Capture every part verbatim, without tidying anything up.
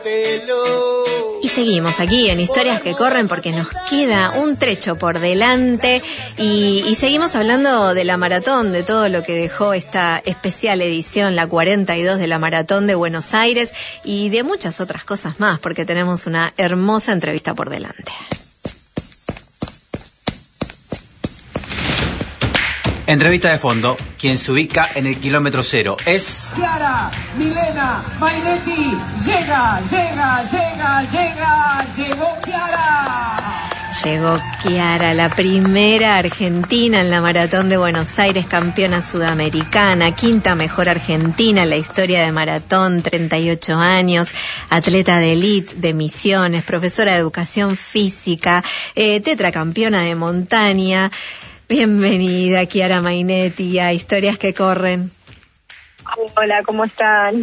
Y seguimos aquí en Historias que Corren porque nos queda un trecho por delante y, y seguimos hablando de la maratón, de todo lo que dejó esta especial edición, la cuarenta y dos de la Maratón de Buenos Aires y de muchas otras cosas más porque tenemos una hermosa entrevista por delante. Entrevista de fondo, quien se ubica en el kilómetro cero es... Chiara, Milena, Mainetti, llega, llega, llega, llega, llegó Chiara. Llegó Chiara, la primera argentina en la Maratón de Buenos Aires, campeona sudamericana, quinta mejor argentina en la historia de maratón, treinta y ocho años, atleta de élite de Misiones, profesora de educación física, eh, tetracampeona de montaña. Bienvenida, Chiara Mainetti, a Historias que Corren. Hola, ¿cómo están?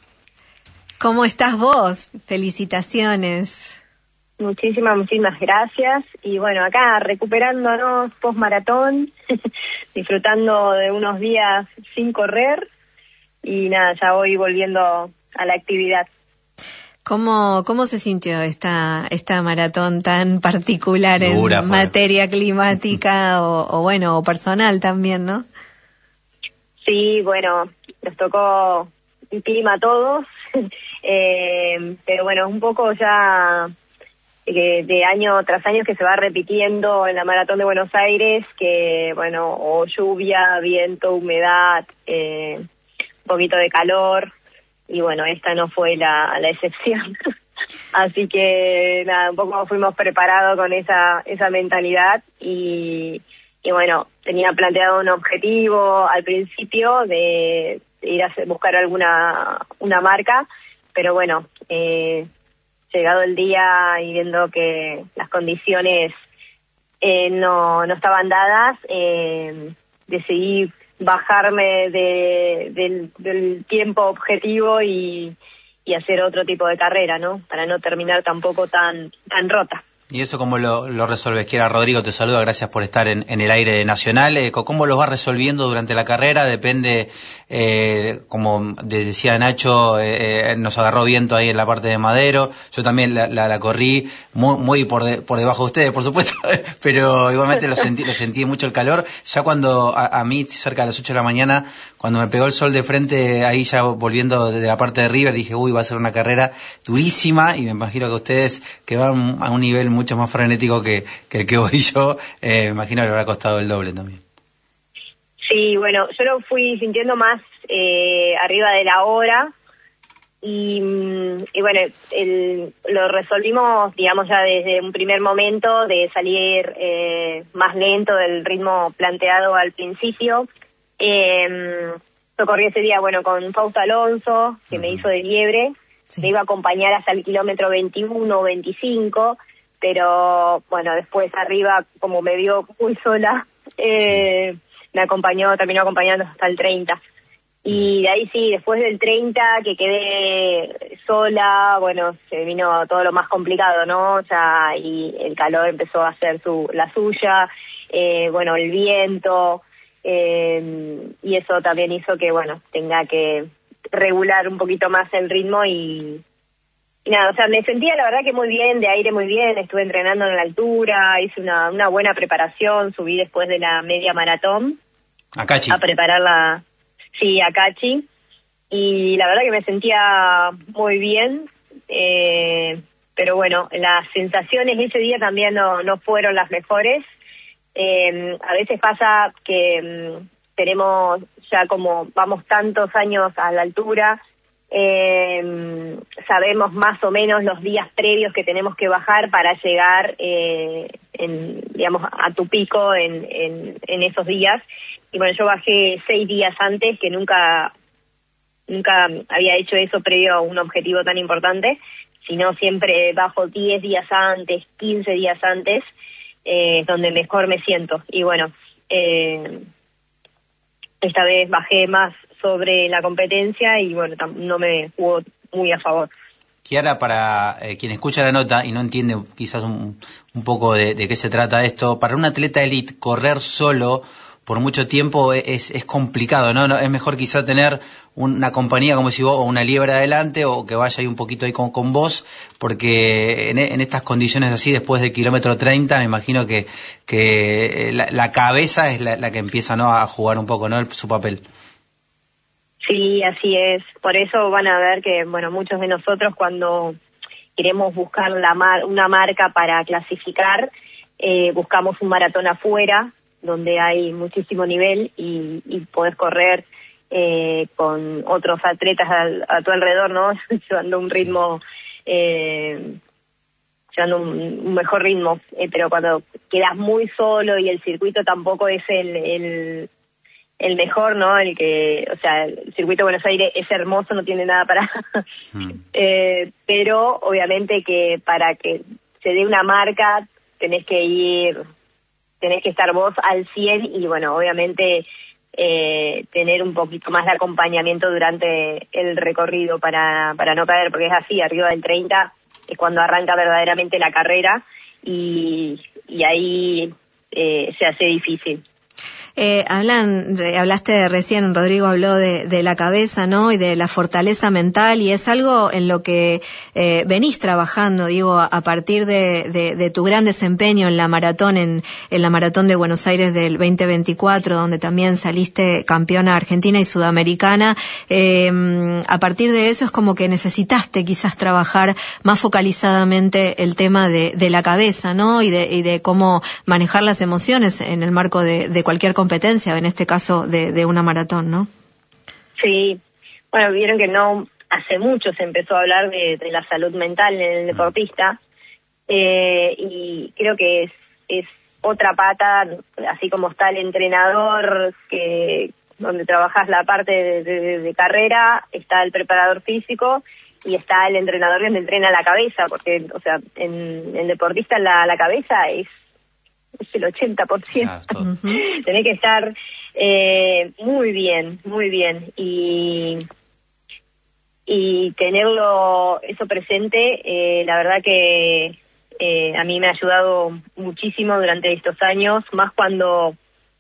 ¿Cómo estás vos? Felicitaciones. Muchísimas, muchísimas gracias. Y bueno, acá recuperándonos post-maratón, disfrutando de unos días sin correr. Y nada, ya voy volviendo a la actividad. ¿Cómo, cómo se sintió esta esta maratón tan particular en Dura, materia climática o, o bueno, o personal también, ¿no? Sí, bueno, nos tocó el clima a todos, eh, pero bueno, un poco ya de, de año tras año que se va repitiendo en la Maratón de Buenos Aires, que bueno, o lluvia, viento, humedad, eh, un poquito de calor. Y bueno, esta no fue la, la excepción. Así que nada, un poco fuimos preparados con esa esa mentalidad y, y bueno, tenía planteado un objetivo al principio de, de ir a hacer, buscar alguna una marca, pero bueno, eh, llegado el día y viendo que las condiciones eh, no, no estaban dadas, eh, decidí bajarme de, del, del tiempo objetivo y, y hacer otro tipo de carrera, ¿no? Para no terminar tampoco tan tan rota. ¿Y eso cómo lo, lo resolves? Chiara, Rodrigo te saluda, gracias por estar en, en el aire de Nacional. Eh, ¿Cómo lo vas resolviendo durante la carrera? Depende, eh, como decía Nacho, eh, nos agarró viento ahí en la parte de Madero. Yo también la, la, la corrí muy, muy por, de, por debajo de ustedes, por supuesto, pero igualmente lo sentí, lo sentí mucho el calor. Ya cuando a, a mí, cerca de las ocho de la mañana, cuando me pegó el sol de frente, ahí ya volviendo de la parte de River, dije, uy, va a ser una carrera durísima y me imagino que ustedes que van a un nivel mucho más frenético que, que el que voy yo, eh, me imagino que le habrá costado el doble también. Sí, bueno, yo lo fui sintiendo más eh, arriba de la hora y, y bueno, el, lo resolvimos, digamos, ya desde un primer momento de salir eh, más lento del ritmo planteado al principio. Eh, yo corrí ese día, bueno, con Fausto Alonso, que uh-huh. me hizo de liebre, sí. Me iba a acompañar hasta el kilómetro veintiuno o veinticinco, pero bueno, después arriba, como me vio muy sola, eh, sí. me acompañó, terminó acompañando hasta el treinta. Y de ahí sí, después del treinta, que quedé sola, bueno, se vino todo lo más complicado, ¿no? O sea, y el calor empezó a hacer su la suya, eh, bueno, el viento, eh, y eso también hizo que, bueno, tenga que regular un poquito más el ritmo y... Y nada, o sea, me sentía la verdad que muy bien, de aire muy bien, estuve entrenando en la altura, hice una, una buena preparación, subí después de la media maratón. A Cachi. A prepararla, sí, a Cachi. Y la verdad que me sentía muy bien, eh, pero bueno, las sensaciones ese día también no, no fueron las mejores. Eh, a veces pasa que um, tenemos ya como, vamos tantos años a la altura, Eh, sabemos más o menos los días previos que tenemos que bajar para llegar eh, en, digamos, a tu pico en, en, en esos días. Y bueno, yo bajé seis días antes, que nunca nunca había hecho eso previo a un objetivo tan importante, sino siempre bajo diez días antes, quince días antes, eh, donde mejor me siento. Y bueno, eh, esta vez bajé más sobre la competencia y bueno, no me jugó muy a favor. Chiara, para eh, quien escucha la nota y no entiende quizás un, un poco de, de qué se trata esto, para un atleta élite correr solo por mucho tiempo es, es complicado, ¿no? ¿no? Es mejor quizá tener una compañía, como si vos, o una liebre adelante, o que vaya ahí un poquito ahí con, con vos, porque en, en estas condiciones así, después del kilómetro treinta, me imagino que, que la, la cabeza es la, la que empieza, ¿no?, a jugar un poco, ¿no?, el, su papel. Sí, así es. Por eso van a ver que, bueno, muchos de nosotros cuando queremos buscar la mar, una marca para clasificar, eh, buscamos un maratón afuera, donde hay muchísimo nivel y, y podés correr eh, con otros atletas a, a tu alrededor, ¿no? Llevando un ritmo, eh, llevando un, un mejor ritmo. Eh, pero cuando quedas muy solo y el circuito tampoco es el... el el mejor, ¿no? El que, o sea, el circuito de Buenos Aires es hermoso, no tiene nada para... mm. eh, pero obviamente que para que se dé una marca tenés que ir, tenés que estar vos al cien y bueno, obviamente eh, tener un poquito más de acompañamiento durante el recorrido para, para no caer, porque es así, arriba del treinta es cuando arranca verdaderamente la carrera y, y ahí eh, se hace difícil. Eh, hablan, hablaste recién, Rodrigo habló de, de la cabeza, ¿no? Y de la fortaleza mental, y es algo en lo que eh, venís trabajando, digo, a partir de, de, de tu gran desempeño en la maratón, en, en la maratón de Buenos Aires del veinte veinticuatro, donde también saliste campeona argentina y sudamericana. Eh, a partir de eso es como que necesitaste quizás trabajar más focalizadamente el tema de, de la cabeza, ¿no? Y de, y de cómo manejar las emociones en el marco de, de cualquier competencia. competencia, en este caso de, de una maratón, ¿no? Sí, bueno, vieron que no hace mucho se empezó a hablar de, de la salud mental en el deportista, eh, y creo que es, es otra pata, así como está el entrenador, que donde trabajas la parte de, de, de carrera, está el preparador físico y está el entrenador que entrena la cabeza, porque, o sea, en el deportista la, la cabeza es es el ochenta por ciento. Ah, tenés que estar eh, muy bien, muy bien. Y, y tenerlo eso presente, eh, la verdad que eh, a mí me ha ayudado muchísimo durante estos años, más cuando,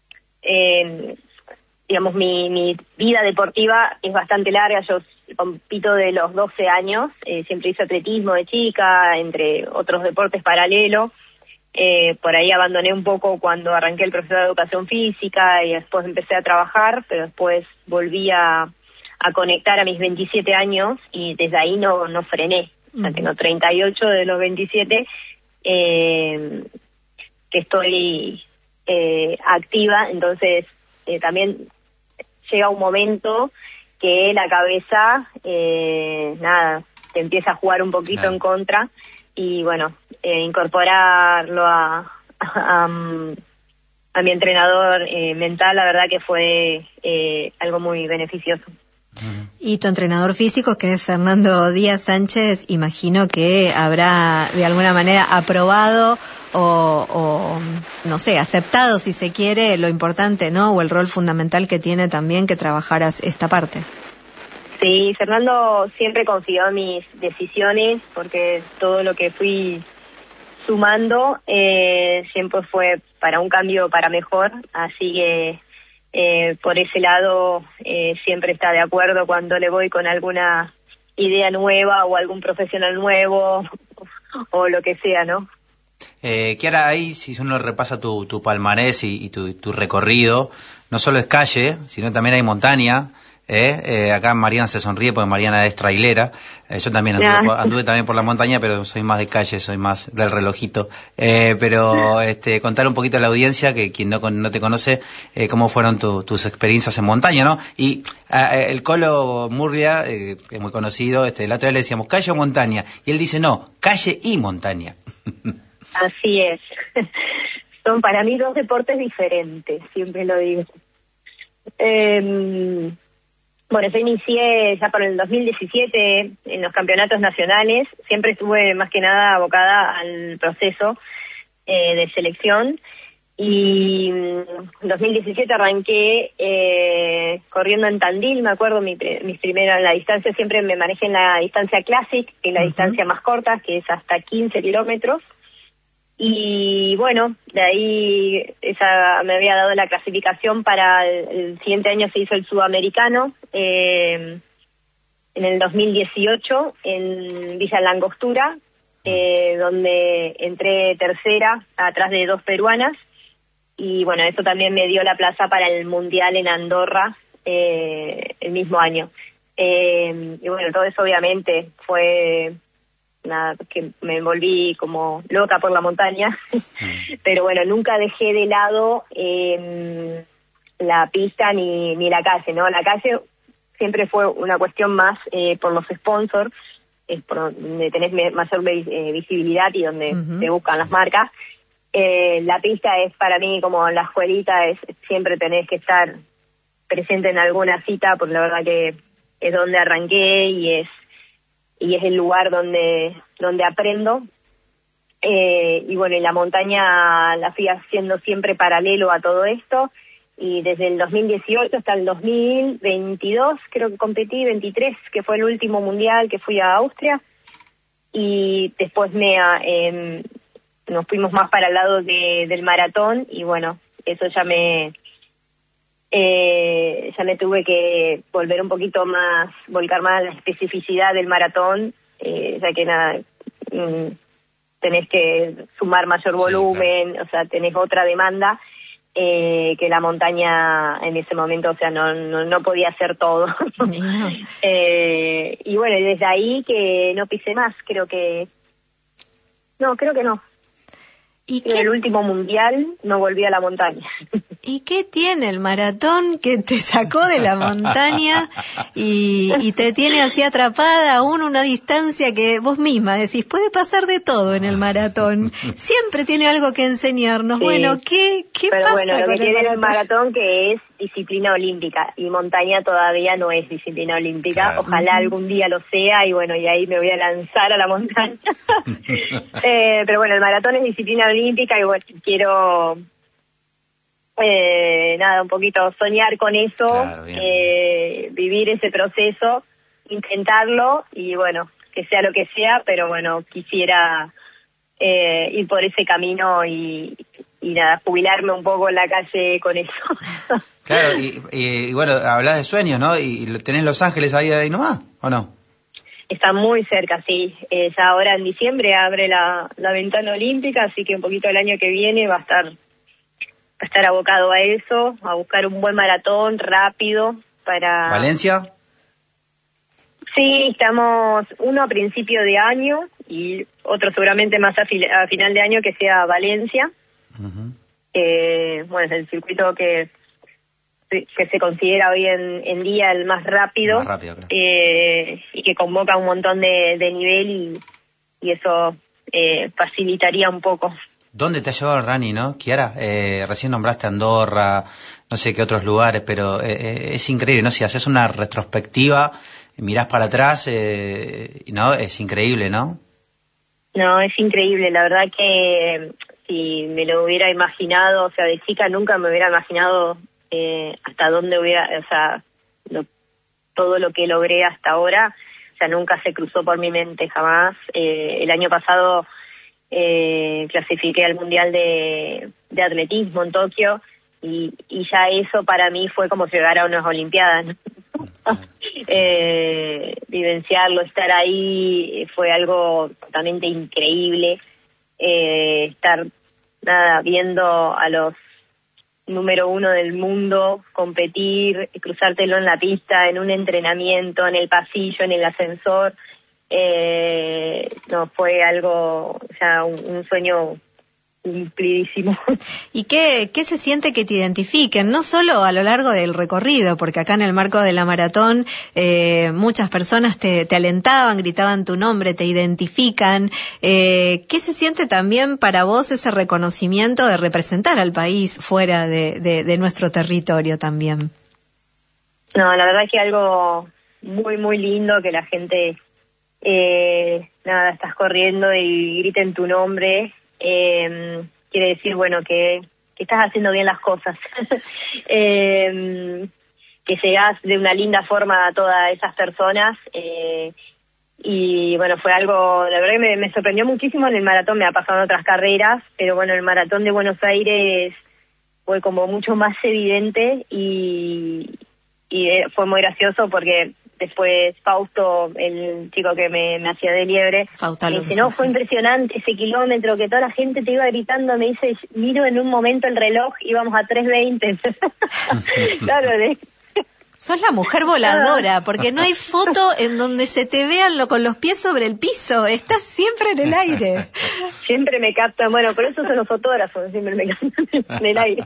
eh, digamos, mi, mi vida deportiva es bastante larga. Yo compito de los doce años, eh, siempre hice atletismo de chica, entre otros deportes paralelos. Eh, por ahí abandoné un poco cuando arranqué el profesor de educación física y después empecé a trabajar, pero después volví a, a conectar a mis veintisiete años y desde ahí no, no frené. Uh-huh. O sea, tengo treinta y ocho de los veintisiete eh, que estoy eh, activa, entonces eh, también llega un momento que la cabeza, eh, nada, te empieza a jugar un poquito claro. en contra. Y bueno, eh, incorporarlo a, a, a mi entrenador eh, mental, la verdad que fue eh, algo muy beneficioso. Y tu entrenador físico, que es Fernando Díaz Sánchez, imagino que habrá de alguna manera aprobado o, o, no sé, aceptado, si se quiere, lo importante, ¿no? O el rol fundamental que tiene también que trabajaras esta parte. Sí, Fernando siempre confió en mis decisiones porque todo lo que fui sumando eh, siempre fue para un cambio para mejor, así que eh, por ese lado eh, siempre está de acuerdo cuando le voy con alguna idea nueva o algún profesional nuevo o lo que sea, ¿no? Eh, Kiara, ahí si uno repasa tu, tu palmarés y, y tu, tu recorrido, no solo es calle, sino también hay montaña. Eh, eh, acá Mariana se sonríe porque Mariana es trailera. Eh, yo también anduve, por, anduve también por la montaña, pero soy más de calle, soy más del relojito. Eh, pero este, contar un poquito a la audiencia, que quien no, no te conoce, eh, cómo fueron tu, tus experiencias en montaña, ¿no? Y eh, el Colo Murria, eh, que es muy conocido, este, la otra vez le decíamos calle o montaña, y él dice no, calle y montaña. Así es. Son para mí dos deportes diferentes, siempre lo digo. Eh, Bueno, yo inicié ya por el dos mil diecisiete en los campeonatos nacionales. Siempre estuve más que nada abocada al proceso eh, de selección. Y en dos mil diecisiete arranqué eh, corriendo en Tandil, me acuerdo, mi, mis primeras, la distancia siempre me manejé en la distancia Classic, que es la uh-huh. distancia más corta, que es hasta quince kilómetros. Y bueno, de ahí esa me había dado la clasificación para el, el siguiente año. Se hizo el sudamericano, eh, en el dos mil dieciocho, en Villa La Angostura, eh, donde entré tercera, atrás de dos peruanas, y bueno, eso también me dio la plaza para el Mundial en Andorra, eh, el mismo año. Eh, y bueno, todo eso obviamente fue... nada, que me volví como loca por la montaña, pero bueno, nunca dejé de lado eh, la pista ni, ni la calle, ¿no? La calle siempre fue una cuestión más eh, por los sponsors, es por donde tenés mayor eh, visibilidad y donde uh-huh. te buscan las marcas. Eh, la pista es para mí como la escuelita, es siempre tenés que estar presente en alguna cita, porque la verdad que es donde arranqué y es y es el lugar donde donde aprendo, eh, y bueno, y la montaña la fui haciendo siempre paralelo a todo esto, y desde el dos mil dieciocho hasta el dos mil veintidós creo que competí, veintitrés, que fue el último mundial que fui a Austria, y después me eh, nos fuimos más para el lado de, del maratón, y bueno, eso ya me... Eh, ya me tuve que volver un poquito más, volcar más a la especificidad del maratón, eh, ya que nada, mm, tenés que sumar mayor volumen, sí, claro. O sea, tenés otra demanda, eh, que la montaña en ese momento, o sea, no no, no podía hacer todo. No. eh, y bueno, desde ahí que no pisé más, creo que... No, creo que no. ¿Y en el último mundial no volví a la montaña? ¿Y qué tiene el maratón que te sacó de la montaña y, y te tiene así atrapada aún una distancia que vos misma decís, puede pasar de todo en el maratón? Siempre tiene algo que enseñarnos. Sí. Bueno, ¿qué, qué Pero pasa bueno, lo con que el tiene maratón? el maratón que es disciplina olímpica, y montaña todavía no es disciplina olímpica. Claro. Ojalá algún día lo sea, y bueno, y ahí me voy a lanzar a la montaña. eh, pero bueno, el maratón es disciplina olímpica, y bueno, quiero... Eh, nada, un poquito soñar con eso, claro, eh, vivir ese proceso, intentarlo, y bueno, que sea lo que sea, pero bueno, quisiera eh, ir por ese camino y, y nada, jubilarme un poco en la calle con eso. Claro, y, y, y bueno, hablas de sueños, ¿no? ¿Y tenés Los Ángeles ahí, ahí nomás, o no? Está muy cerca, sí. Eh, ya ahora en diciembre abre la, la ventana olímpica, así que un poquito el año que viene va a estar... a estar abocado a eso, a buscar un buen maratón rápido para... ¿Valencia? Sí, estamos uno a principio de año y otro seguramente más a, fi- a final de año, que sea Valencia. Uh-huh. Eh, bueno, es el circuito que que se considera hoy en, en día el más rápido, más rápido claro. eh, y que convoca un montón de, de nivel, y, y eso eh, facilitaría un poco. ¿Dónde te ha llevado el running, no, Kiara? Eh, recién nombraste Andorra, no sé qué otros lugares, pero eh, es increíble, ¿no? Si haces una retrospectiva, mirás para atrás, eh, ¿no? Es increíble, ¿no? No, es increíble. La verdad que si me lo hubiera imaginado, o sea, de chica nunca me hubiera imaginado eh, hasta dónde hubiera, o sea, lo, todo lo que logré hasta ahora, o sea, nunca se cruzó por mi mente, jamás. Eh, el año pasado... Eh, clasifiqué al Mundial de, de Atletismo en Tokio, y, y ya eso para mí fue como llegar a unas Olimpiadas, ¿no? eh, vivenciarlo, estar ahí, fue algo totalmente increíble. Eh, estar nada viendo a los número uno del mundo competir, cruzártelo en la pista, en un entrenamiento, en el pasillo, en el ascensor. Eh, no, fue algo, o sea, un, un sueño cumplidísimo. ¿Y qué, qué se siente que te identifiquen? No solo a lo largo del recorrido, porque acá en el marco de la maratón eh, muchas personas te, te alentaban, gritaban tu nombre, te identifican. Eh, ¿Qué se siente también para vos ese reconocimiento de representar al país fuera de, de, de nuestro territorio también? No, la verdad que algo muy, muy lindo que la gente... Eh, nada, estás corriendo y griten tu nombre, eh, quiere decir, bueno, que, que estás haciendo bien las cosas, eh, que llegás de una linda forma a todas esas personas, eh, Y bueno, fue algo, la verdad que me, me sorprendió muchísimo. En el maratón me ha pasado en otras carreras, pero bueno, el maratón de Buenos Aires fue como mucho más evidente y, y fue muy gracioso porque después Fausto, el chico que me, me hacía de liebre, Fausto me dice, no, fue impresionante ese kilómetro, que toda la gente te iba gritando. Me dice, miro en un momento el reloj, íbamos a tres veinte. Claro, de... Sos la mujer voladora, porque no hay foto en donde se te vean lo, con los pies sobre el piso, estás siempre en el aire. Siempre me captan, bueno, por eso son los fotógrafos, siempre me captan en el aire.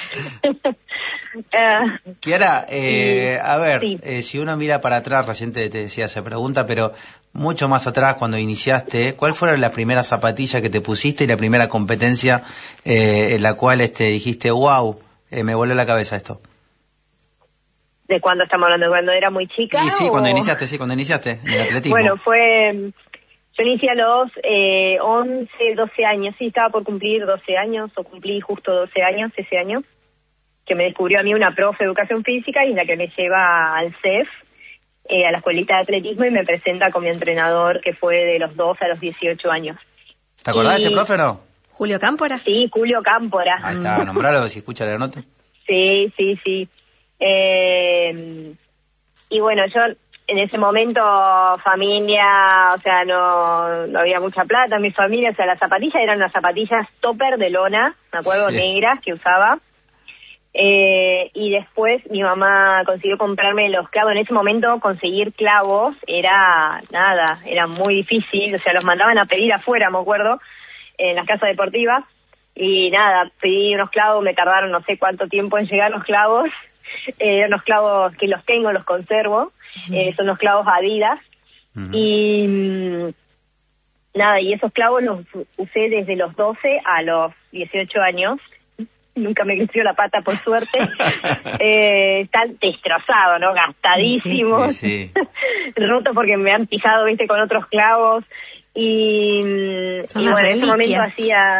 uh, Kiara, eh, a ver, sí. eh, si uno mira para atrás, recién te, te decía esa pregunta, pero mucho más atrás cuando iniciaste, ¿cuál fueron las primeras zapatillas que te pusiste y la primera competencia eh, en la cual este, dijiste, wow, eh, me voló la cabeza esto? ¿De cuándo estamos hablando? ¿Cuando era muy chica? Y sí, o... cuando iniciaste, sí, cuando iniciaste en el atletismo. Bueno, fue... Yo inicié a los eh, once, doce años, sí, estaba por cumplir doce años, o cumplí justo doce años ese año, que me descubrió a mí una profe de educación física y la que me lleva al C E F, eh, a la escuelita de atletismo, y me presenta con mi entrenador, que fue de los doce a los dieciocho años. ¿Te acordás y... de ese profe, no? ¿Julio Cámpora? Sí, Julio Cámpora. Ahí está, nombralo si escucha la nota. Sí, sí, sí. Eh, y bueno, yo en ese momento, familia, o sea, no, no había mucha plata en mi familia, o sea, las zapatillas eran unas zapatillas topper de lona, me acuerdo, sí, negras, que usaba. Eh, y después mi mamá consiguió comprarme los clavos. En ese momento conseguir clavos era nada, era muy difícil, o sea, los mandaban a pedir afuera, me acuerdo, en las casas deportivas. Y nada, pedí unos clavos, me tardaron no sé cuánto tiempo en llegar los clavos. Eh, unos clavos que los tengo, los conservo. Uh-huh. Eh, son los clavos Adidas. Uh-huh. Y mmm, nada, y esos clavos los usé desde los doce a los dieciocho años. Nunca me creció la pata, por suerte. eh, están destrozados, ¿no? Gastadísimos. Sí, sí. Rotos porque me han pisado, viste, con otros clavos. Y, Son y bueno, en ese momento hacía...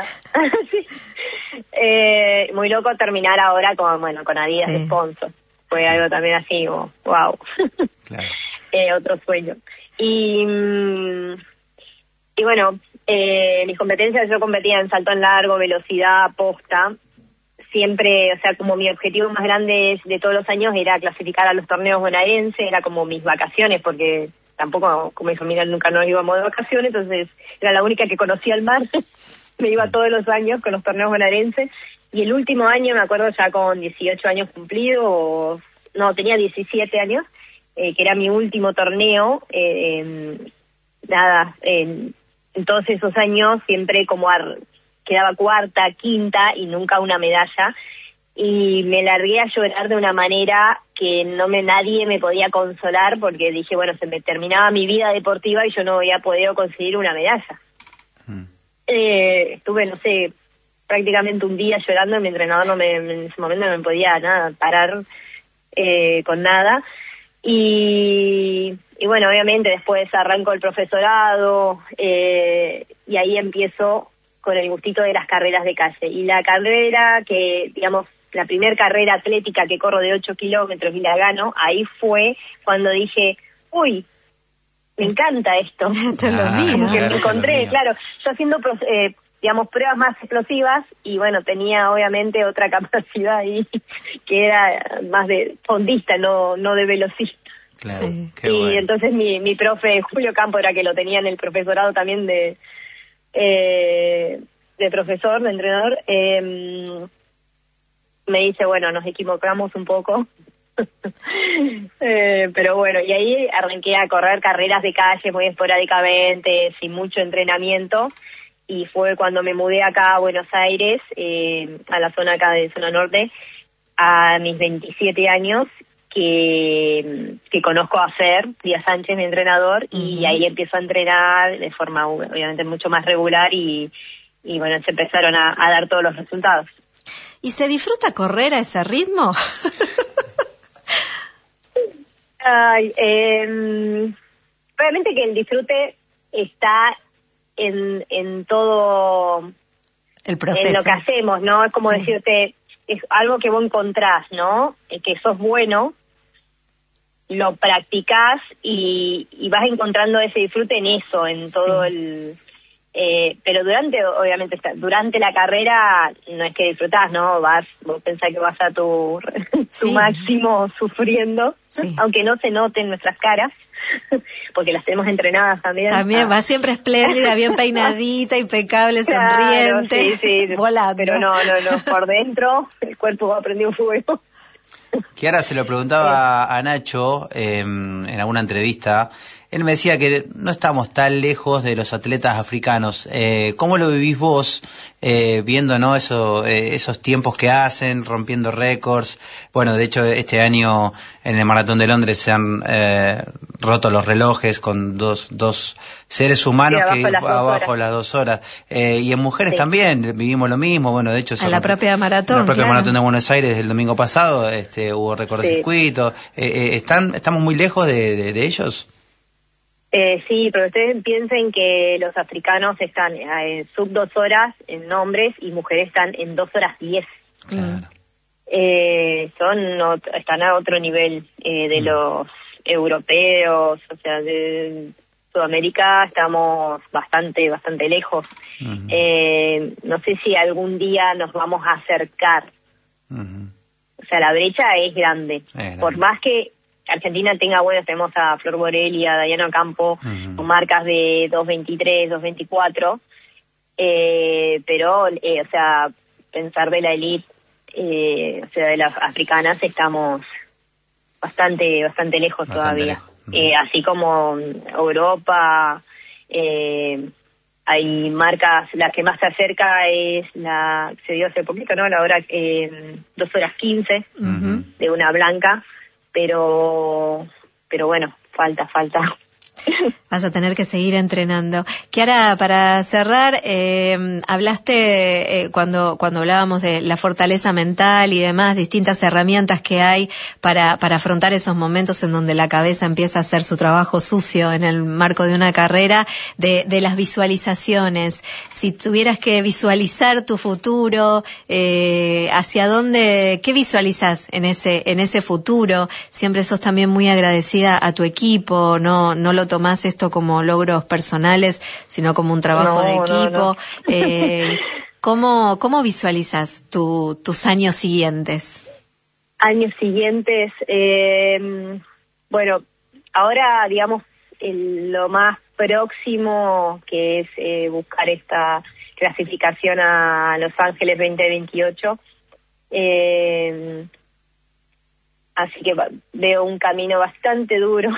eh, muy loco terminar ahora con, bueno, con Adidas sí. sponsor. Fue sí. algo también así, como, wow. Claro. eh, otro sueño. Y, y bueno, eh, mis competencias, yo competía en salto en largo, velocidad, posta. Siempre, o sea, como mi objetivo más grande de todos los años era clasificar a los torneos bonaerenses, era como mis vacaciones, porque tampoco, como mi familia nunca nos íbamos de vacaciones, entonces era la única que conocía el mar. Me iba todos los años con los torneos bonaerenses. Y el último año, me acuerdo ya con dieciocho años cumplidos, no, tenía diecisiete años, eh, que era mi último torneo. Eh, nada, en, en todos esos años siempre como ar, quedaba cuarta, quinta y nunca una medalla. Y me largué a llorar de una manera que no me nadie me podía consolar, porque dije, bueno, se me terminaba mi vida deportiva y yo no había podido conseguir una medalla. Mm. Eh, estuve, no sé, prácticamente un día llorando, y mi entrenador no me, en ese momento no me podía nada parar eh, con nada. Y, y bueno, obviamente después arranco el profesorado eh, y ahí empiezo con el gustito de las carreras de calle. Y la carrera que, digamos, la primer carrera atlética que corro de ocho kilómetros y la gano, ahí fue cuando dije, uy, me encanta esto. Esto es lo mío. Como que me encontré, claro, yo haciendo, eh, digamos, pruebas más explosivas y bueno, tenía obviamente otra capacidad ahí que era más de fondista, no no de velocista. Claro, sí. Y bueno. Entonces mi, mi profe Julio Cámpora, que lo tenía en el profesorado también de eh, de profesor, de entrenador, eh, me dice, bueno, nos equivocamos un poco. eh, pero bueno, y ahí arranqué a correr carreras de calle muy esporádicamente, sin mucho entrenamiento, y fue cuando me mudé acá a Buenos Aires, eh, a la zona acá de zona norte, a mis veintisiete años, que, que conozco a Fer Díaz Sánchez, mi entrenador, uh-huh. y ahí empiezo a entrenar de forma obviamente mucho más regular, y, y bueno, se empezaron a, a dar todos los resultados. ¿Y se disfruta correr a ese ritmo? Ay, eh, realmente que el disfrute está en, en todo el proceso, en lo que hacemos, ¿no? Es como sí. decirte, es algo que vos encontrás, ¿no? Que sos bueno, lo practicás y, y vas encontrando ese disfrute en eso, en todo sí. el... Eh, pero durante, obviamente, está, durante la carrera no es que disfrutás, ¿no? Vas, vos pensás que vas a tu, tu sí. máximo sufriendo, sí. aunque no se note en nuestras caras, porque las tenemos entrenadas también. También ah. va siempre espléndida, bien peinadita, impecable, claro, sonriente, sí, sí, volando. Pero no, no, no, por dentro el cuerpo va prendido fuego. Kiara, se lo preguntaba a Nacho eh, en alguna entrevista. Él me decía que no estamos tan lejos de los atletas africanos. Eh, ¿Cómo lo vivís vos eh, viendo, no, eso, eh, esos tiempos que hacen, rompiendo récords? Bueno, de hecho, este año en el Maratón de Londres se han eh, roto los relojes con dos, dos seres humanos sí, que las abajo las dos horas. Eh, y en mujeres sí. también vivimos lo mismo. Bueno, de hecho, a la propia maratón. En la propia claro. maratón de Buenos Aires el domingo pasado este, hubo récord de sí. circuito. Eh, eh, ¿están, ¿Estamos muy lejos de, de, de ellos? Eh, sí, pero ustedes piensen que los africanos están en sub dos horas en hombres y mujeres están en dos horas diez. Claro. Eh, son están a otro nivel eh, de mm. los europeos, o sea, de Sudamérica estamos bastante, bastante lejos. Mm. Eh, no sé si algún día nos vamos a acercar. Mm. O sea, la brecha es grande. Es grande. Por más que Argentina tenga, bueno, tenemos a Flor Borelli, a Dayana Campo, uh-huh. con marcas de dos veintitrés, dos veinticuatro, eh, pero, eh, o sea, pensar de la elite, eh, o sea, de las africanas, estamos bastante, bastante lejos bastante todavía. Lejos. Uh-huh. Eh, así como Europa, eh, hay marcas, la que más se acerca es la, se dio hace poquito, ¿no? La hora, eh, dos horas quince, uh-huh. de una blanca. Pero, pero bueno, falta, falta. Vas a tener que seguir entrenando. Kiara, para cerrar, eh, hablaste eh, cuando cuando hablábamos de la fortaleza mental y demás, distintas herramientas que hay para para afrontar esos momentos en donde la cabeza empieza a hacer su trabajo sucio en el marco de una carrera, de, de las visualizaciones. Si tuvieras que visualizar tu futuro, eh, ¿hacia dónde, qué visualizas en ese en ese futuro? Siempre sos también muy agradecida a tu equipo, no no lo tomás esto como logros personales, sino como un trabajo no, de equipo. No, no. Eh, ¿cómo, ¿Cómo visualizas tu, tus años siguientes? Años siguientes, eh, bueno, ahora digamos el, lo más próximo que es eh, buscar esta clasificación a Los Ángeles veinte veintiocho. Eh, Así que veo un camino bastante duro,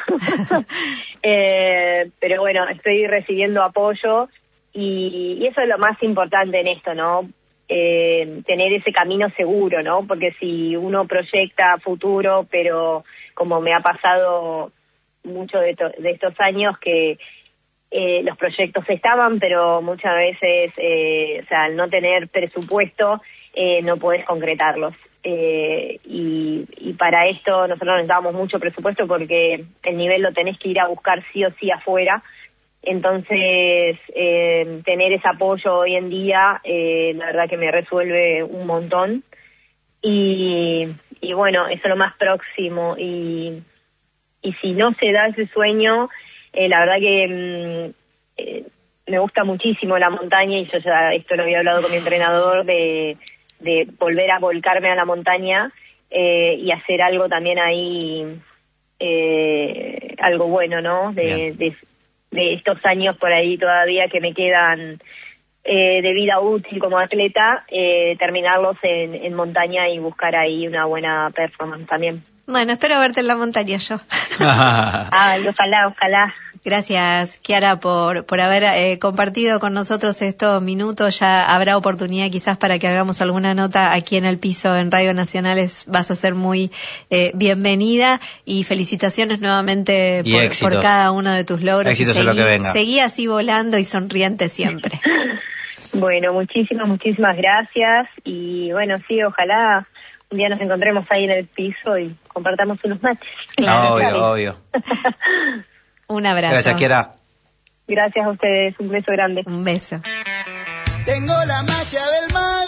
eh, pero bueno, estoy recibiendo apoyo y, y eso es lo más importante en esto, ¿no? Eh, tener ese camino seguro, ¿no? Porque si uno proyecta futuro, pero como me ha pasado mucho de, to- de estos años que eh, los proyectos estaban, pero muchas veces, eh, o sea, al no tener presupuesto, eh, no podés concretarlos. Eh, y, y para esto nosotros necesitamos mucho presupuesto porque el nivel lo tenés que ir a buscar sí o sí afuera. Entonces, eh, tener ese apoyo hoy en día, eh, la verdad que me resuelve un montón. Y, y bueno, eso es lo más próximo. Y, y si no se da ese sueño, eh, la verdad que mm, eh, me gusta muchísimo la montaña y yo ya esto lo había hablado con mi entrenador de... de volver a volcarme a la montaña eh, y hacer algo también ahí, eh, algo bueno, ¿no? De, de, de estos años por ahí todavía que me quedan eh, de vida útil como atleta, eh, terminarlos en, en montaña y buscar ahí una buena performance también. Bueno, espero verte en la montaña yo. Ay, ojalá, ojalá. Gracias, Kiara, por por haber eh, compartido con nosotros estos minutos. Ya habrá oportunidad quizás para que hagamos alguna nota aquí en El Piso, en Radio Nacionales. Vas a ser muy eh, bienvenida y felicitaciones nuevamente y por, por cada uno de tus logros. Éxitos y seguí, en lo que venga. Seguí así volando y sonriente siempre. Bueno, muchísimas, muchísimas gracias. Y bueno, sí, ojalá un día nos encontremos ahí en El Piso y compartamos unos matches. Claro, obvio, sí. obvio. Un abrazo. Gracias, Kiara. Gracias a ustedes, un beso grande. Un beso. Tengo la magia del mago.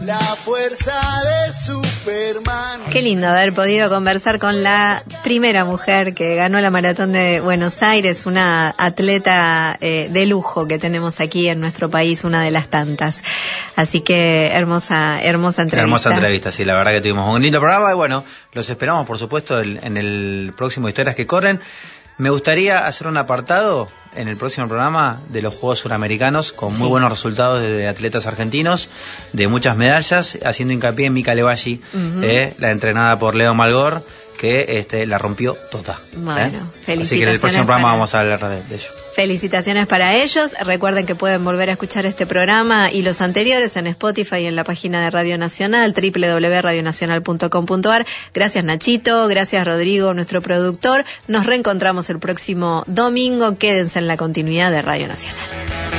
la fuerza de Superman. Qué lindo haber podido conversar con la primera mujer que ganó la Maratón de Buenos Aires, una atleta eh, de lujo que tenemos aquí en nuestro país, una de las tantas. Así que hermosa, hermosa entrevista. Hermosa entrevista, sí, la verdad que tuvimos un lindo programa y bueno, los esperamos por supuesto el, en el próximo Historias que Corren. Me gustaría hacer un apartado en el próximo programa de los Juegos Suramericanos con muy sí. buenos resultados de, de atletas argentinos, de muchas medallas, haciendo hincapié en Mica Levalli, uh-huh. eh, la entrenada por Leo Malgor, que este, la rompió toda. Bueno, ¿eh? felicitaciones. Así que en el próximo programa para... vamos a hablar de, de ello. Felicitaciones para ellos. Recuerden que pueden volver a escuchar este programa y los anteriores en Spotify y en la página de Radio Nacional, doble u doble u doble u punto radio nacional punto com punto a r. Gracias Nachito, gracias Rodrigo, nuestro productor. Nos reencontramos el próximo domingo. Quédense en la continuidad de Radio Nacional.